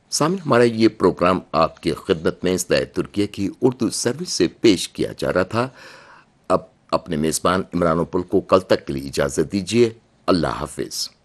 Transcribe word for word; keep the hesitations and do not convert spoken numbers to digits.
सामने हमारा ये प्रोग्राम आपकी खिदमत में इस्ताद तुर्किया की उर्दू सर्विस से पेश किया जा रहा था। अब अपने मेज़बान इमरान उपुल को कल तक के लिए इजाज़त दीजिए। अल्लाह हाफिज़।